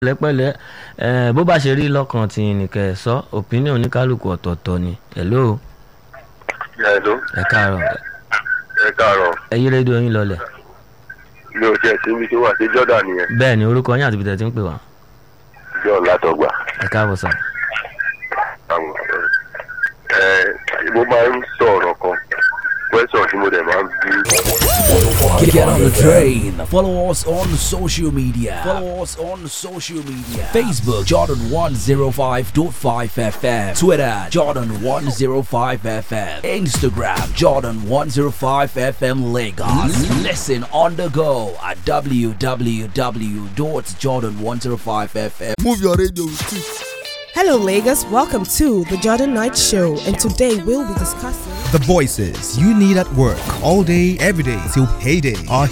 pẹ̀lẹ́pẹ̀lẹ́ bó bá ṣe rí lọ́kàn tí nìkẹ́ ẹ̀ sọ opinion oníkálukú ọ̀tọ̀ọ̀tọ̀ ni. Hello. Hello. Ẹ káàárọ̀. Ẹ káàárọ̀. Ẹ yí rédíò yín lọlẹ̀. Mi ò tiẹ̀ sí ibi tí wà sí Jordan nìyẹn. Bẹ́ẹ̀ ni orúkọ yín àti ibi tẹ́ ti ń pè wá. John Látọ̀gbà. Ẹ káàbọ̀ sà. Mo máa ń sọ ọ̀rọ̀ kan. Question tí mo dẹ̀ máa ń bí. Get on the train. Follow us on social media. Facebook Jordan 105.5 FM. Twitter Jordan 105 FM. Instagram Jordan 105 FM Lagos. Listen on the go at www.jordan105fm. Move your radio with it. Hello, Lagos. Welcome to the Jordan Night Show, and today we'll be discussing The voices you need at work all day, every day till payday are